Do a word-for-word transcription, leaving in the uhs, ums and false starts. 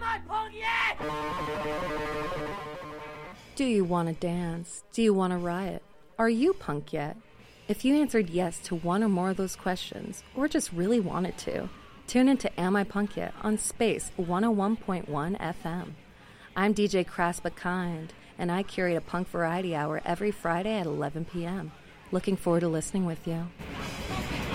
Am I punk yet? Do you want to dance? Do you want to riot? Are you punk yet? If you answered yes to one or more of those questions, or just really wanted to, tune into Am I Punk Yet on Space one oh one point one F M. I'm D J Crass But Kind, and I curate a punk variety hour every Friday at eleven p.m. Looking forward to listening with you.